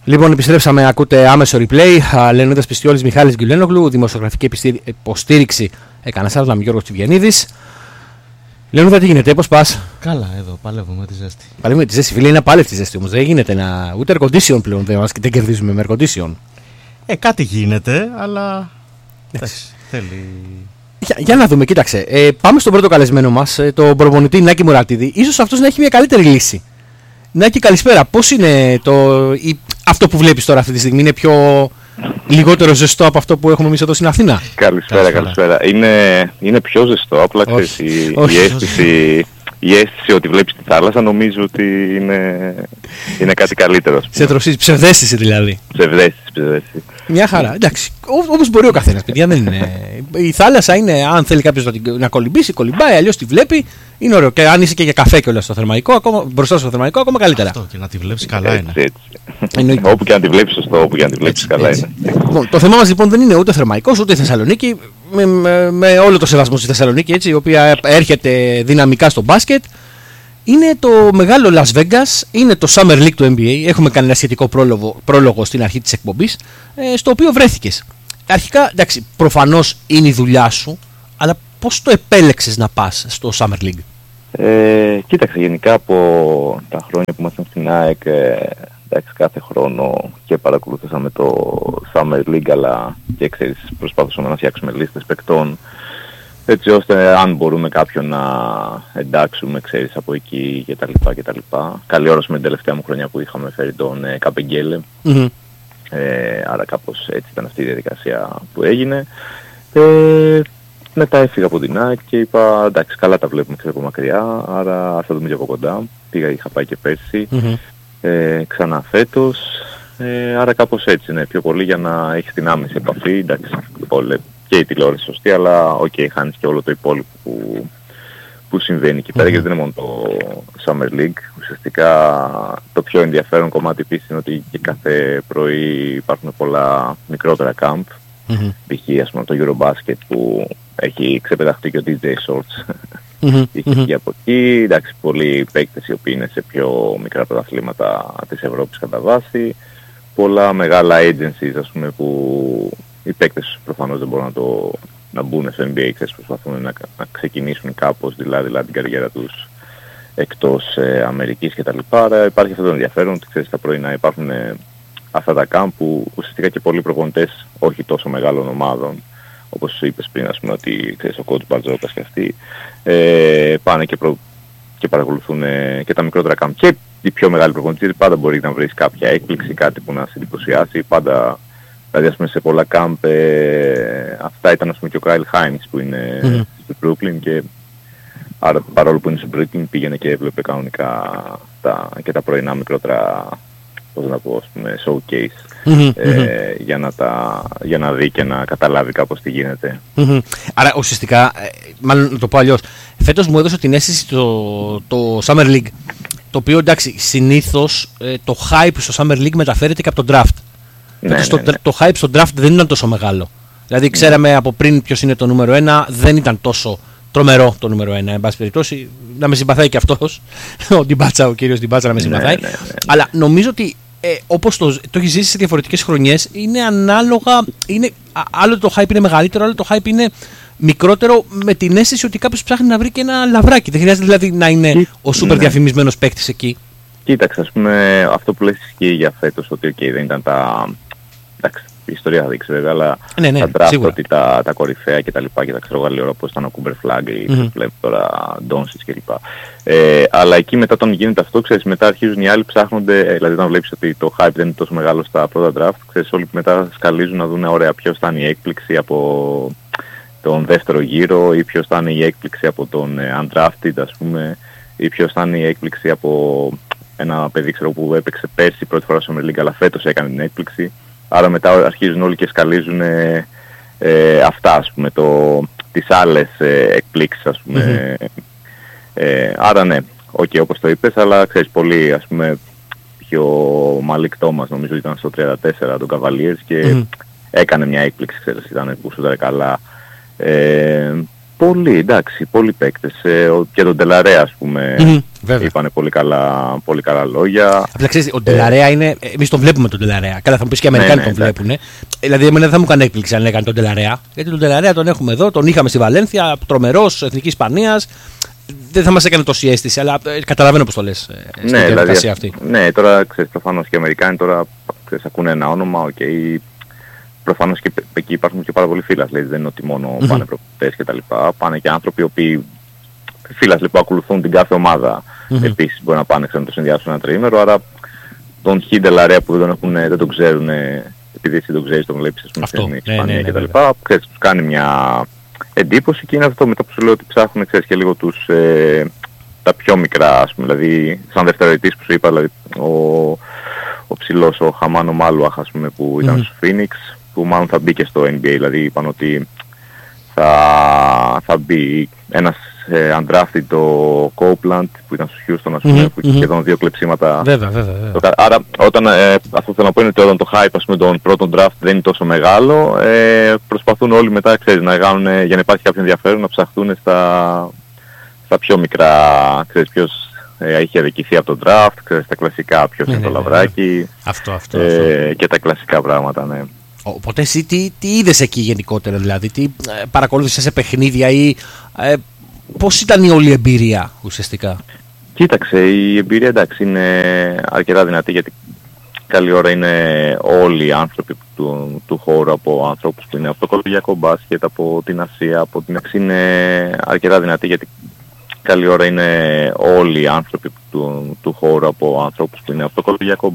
Λοιπόν, επιστρέψαμε, ακούτε άμεσο replay. Λεωνίδας Πιστιόλης, Μιχάλης Γκυλένογλου, δημοσιογραφική υποστήριξη έκανα σαν να είμαι Γιώργος Τιβιανίδης. Λεωνίδα, τι γίνεται, πώς πας? Καλά, εδώ παλεύουμε με τη ζέστη. Παλεύουμε με τη ζέστη, φίλε, είναι απάλευτη ζέστη όμως. Δεν γίνεται ούτε air condition πλέον, δεν κερδίζουμε με air condition. Κάτι γίνεται, αλλά. Θέλει. Για να δούμε, κοίταξε. Πάμε στον πρώτο καλεσμένο μας, τον προπονητή Νάκη Μουρατίδη. Ίσως αυτός να έχει μια καλύτερη λύση. Νάκη, καλησπέρα. Πώς είναι αυτό που βλέπεις τώρα αυτή τη στιγμή? Είναι λιγότερο ζεστό από αυτό που έχουμε εμείς εδώ στην Αθήνα? Καλησπέρα. Είναι πιο ζεστό. Απλά ξέρεις, η αίσθηση ότι βλέπεις τη θάλασσα νομίζω ότι είναι κάτι καλύτερο. Σε τροσίζει, ψευδαίσθηση δηλαδή. Ψευδαίσθηση. Μια χαρά. Εντάξει, όπως μπορεί ο καθένας, παιδιά. Δεν είναι. Η θάλασσα είναι, αν θέλει κάποιος να κολυμπήσει, κολυμπάει, αλλιώς τη βλέπει. Είναι ωραίο. Και αν είσαι και για καφέ και όλα στο θερμαϊκό, μπροστά στο θερμαϊκό, ακόμα καλύτερα. Αυτό, και να τη βλέπεις καλά είναι. Έτσι. Όπου και αν τη βλέπεις, σωστό, όπου και αν τη βλέπεις καλά είναι. Το θέμα μας λοιπόν δεν είναι ούτε Θερμαϊκός ούτε η Θεσσαλονίκη. Με όλο το σεβασμό στη Θεσσαλονίκη, έτσι, η οποία έρχεται δυναμικά στο μπάσκετ. Είναι το μεγάλο Las Vegas, είναι το Summer League του NBA. Έχουμε κάνει ένα σχετικό πρόλογο στην αρχή της εκπομπής, στο οποίο βρέθηκες. Αρχικά, εντάξει, προφανώς είναι η δουλειά σου, αλλά πώς το επέλεξες να πας στο Summer League? Κοίταξε, γενικά από τα χρόνια που ήμασταν στην ΑΕΚ, εντάξει, κάθε χρόνο και παρακολουθήσαμε το Summer League, αλλά και ξέρεις, προσπαθούσαμε να φτιάξουμε λίστες παικτών, έτσι ώστε αν μπορούμε κάποιον να εντάξουμε, ξέρεις, από εκεί κτλ. Καλή ώρα με την τελευταία μου χρονιά που είχαμε φέρει τον Καπεγγέλε. Άρα κάπως έτσι ήταν αυτή η διαδικασία που έγινε. Μετά έφυγα από την ΑΕΚ και είπα εντάξει, καλά τα βλέπουμε από μακριά, άρα ας τα δούμε και από κοντά. Είχα πάει και πέρσι, ξανά φέτος. Άρα κάπως έτσι, ναι, πιο πολύ για να έχεις την άμεση επαφή. Εντάξει, και η τηλεόραση σωστή, αλλά χάνεις και όλο το υπόλοιπο που συμβαίνει εκεί πέρα, γιατί δεν είναι μόνο το Summer League. Ουσιαστικά το πιο ενδιαφέρον κομμάτι επίσης είναι ότι και κάθε πρωί υπάρχουν πολλά μικρότερα camp. Π.χ. ας πούμε το Eurobasket που έχει ξεπεταχτεί και ο DJ Shorts. Και από εκεί, εντάξει, πολλοί παίκτες οι οποίοι είναι σε πιο μικρά πρωταθλήματα της Ευρώπης κατά βάση. Πολλά μεγάλα agencies, ας πούμε, που οι παίκτες προφανώς δεν μπορούν να μπουν στο NBA, προσπαθούν να ξεκινήσουν κάπως δηλαδή την καριέρα τους εκτός Αμερικής κτλ. Άρα υπάρχει αυτό το ενδιαφέρον ότι ξέρεις τα πρωινά υπάρχουν αυτά τα camp που ουσιαστικά και πολλοί προπονητές όχι τόσο μεγάλων ομάδων, όπως είπες πριν, ας πούμε, ότι ξέρεις ο coach Μπαρτζόκας και αυτοί πάνε και παρακολουθούν και τα μικρότερα camp. Και οι πιο μεγάλοι προπονητές πάντα μπορεί να βρεις κάποια έκπληξη, κάτι που να σε εντυπωσιάσει. Πάντα, δηλαδή ας πούμε σε πολλά camp, αυτά ήταν ας πούμε και ο Κάιλ Χάινς που είναι στο Brooklyn, και άρα παρόλο που είναι στο Brooklyn πήγαινε και έβλεπε κανονικά και τα πρωινά μικρότερα, πώς να πω, ας πούμε, showcase, για να δει και να καταλάβει κάπως τι γίνεται. Άρα ουσιαστικά, μάλλον να το πω αλλιώς, φέτος μου έδωσε την αίσθηση το Summer League, το οποίο εντάξει συνήθως το hype στο Summer League μεταφέρεται και από τον draft. Το hype στο draft δεν ήταν τόσο μεγάλο. Δηλαδή ξέραμε από πριν ποιος είναι το νούμερο 1, δεν ήταν τόσο τρομερό το νούμερο 1, εν πάση περιπτώσει. Να με συμπαθάει και αυτός, ο κύριος Ντιμπάτσα να με συμπαθάει. Αλλά νομίζω ότι όπως το έχει ζήσει σε διαφορετικές χρονιές, είναι ανάλογα. Άλλο το hype είναι μεγαλύτερο, άλλο το hype είναι μικρότερο, με την αίσθηση ότι κάποιος ψάχνει να βρει και ένα λαβράκι. Δεν χρειάζεται δηλαδή να είναι ο σούπερ διαφημισμένος παίκτης εκεί. Κοίταξε, ας πούμε, αυτό που λες ισχύει για φέτος, ότι δεν ήταν τα. Εντάξει, η ιστορία θα δείξει βέβαια, αλλά τα draft ότι τα κορυφαία και τα λοιπά, και τα ξέρω άλλη ώρα όπως ήταν ο Κούμπερ Φλάγκ ή βλέπω τώρα Ντόνσιτς κλπ. Αλλά εκεί μετά όταν γίνεται αυτό, ξέρεις, μετά αρχίζουν οι άλλοι ψάχνονται, δηλαδή όταν βλέπεις ότι το hype δεν είναι τόσο μεγάλο στα πρώτα draft, ξέρεις, όλοι μετά σκαλίζουν να δουν ωραία ποιος θα είναι η έκπληξη από τον δεύτερο γύρο, ή ποιος θα είναι η έκπληξη από τον undrafted, ας πούμε, ή ποιος θα είναι η έκπληξη από ένα παιδί, ξέρω, που έπαιξε πέρσι πρώτη φορά στο Summer League, αλλά φέτος έκανε την έκπληξη. Άρα μετά αρχίζουν όλοι και σκαλίζουν αυτά, ας πούμε, τις άλλες εκπλήξεις, ας πούμε. Άρα ναι, όπως το είπες, αλλά ξέρεις, πολύ, ας πούμε, και ο Μαλίκ Τόμας νομίζω ήταν στο 34 των Cavaliers και έκανε μια έκπληξη, ξέρεις, ήταν που σούταρε καλά. Πολλοί, εντάξει, πολλοί παίκτες. Και τον Ντελαρέα, ας πούμε, είπανε πολύ καλά λόγια. Απλά ξέρεις, ο Ντελαρέα είναι. Εμείς τον βλέπουμε τον Ντελαρέα. Καλά, θα μου πεις και οι Αμερικάνοι τον βλέπουν. Δηλαδή, εμένα δεν θα μου κάνει έκπληξη αν έκανε τον Ντελαρέα. Γιατί τον Ντελαρέα τον έχουμε εδώ, τον είχαμε στη Βαλένθια, τρομερός, Εθνική Ισπανίας. Δεν θα μας έκανε τόση αίσθηση, αλλά καταλαβαίνω πώς το λες στην διαδικασία αυτή. Ναι, τώρα ξέρεις, προφανώς και οι Αμερικάνοι τώρα ακούνε ένα όνομα, okay. Προφανώς και εκεί υπάρχουν και πάρα πολλοί φίλαθλοι, δηλαδή δεν είναι ότι μόνο πάνε προπονητές και τα λοιπά. Πάνε και άνθρωποι οι οποίοι φίλαθλοι που ακολουθούν την κάθε ομάδα. Επίσης μπορεί να πάνε να το συνδυάσουν ένα τριήμερο, άρα τον Χι Ντελαρέα που δεν τον ξέρουν, επειδή εσύ τον ξέρεις, τον βλέπεις στην Ισπανία και τα λοιπά, ξέρεις, τους κάνει μια εντύπωση και είναι αυτό μετά που σου λέω ότι ψάχνουν, ξέρεις, και λίγο τα πιο μικρά, ας πούμε, δηλαδή σαν δευτεροετής που σου είπα, δηλαδή ο ψηλός, ο Χαμάνο Μάλουαχ, ας πούμε, που ήταν στο Phoenix, που μάλλον θα μπει και στο NBA, δηλαδή είπαν ότι θα μπει ένας undrafted, το Copeland, που ήταν στο Houston, ας πούμε, που είχε σχεδόν 2 κλεψίματα. Βέβαια. Άρα, αυτό θέλω να πω είναι ότι όταν το hype, ας πούμε, των πρώτων draft δεν είναι τόσο μεγάλο, προσπαθούν όλοι μετά, ξέρεις, να κάνουν, για να υπάρχει κάποιο ενδιαφέρον, να ψαχτούν στα πιο μικρά, ξέρεις, ποιος είχε αδικηθεί από τον draft, ξέρεις, τα κλασικά, ποιος είναι το λαβράκι. Αυτό. Και τα κλασικά πράγματα, ναι. Οπότε εσύ τι είδες εκεί γενικότερα, δηλαδή, τι παρακολούθησες σε παιχνίδια ή πώς ήταν η όλη εμπειρία ουσιαστικά? Κοίταξε, η εμπειρία εντάξει είναι αρκετά δυνατή, γιατί καλή ώρα είναι όλοι οι άνθρωποι του χώρου, από ανθρώπους που είναι από το κολεγιακό μπάσκετ, από την Ασία, από την Εξή, είναι αρκετά δυνατή, γιατί καλή ώρα είναι όλοι οι άνθρωποι του χώρου, από ανθρώπους που είναι από το κολεγιακό